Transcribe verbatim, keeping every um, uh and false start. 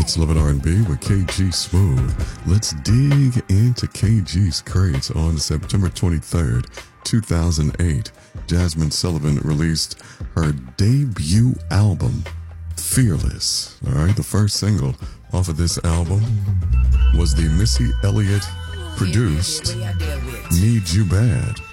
It's Love and R and B with K G Smooth. Let's dig into K G's crates. On September twenty-third, two thousand eight, Jazmine Sullivan released her debut album, Fearless. All right, the first single off of this album was the Missy Elliott produced Need You Bad.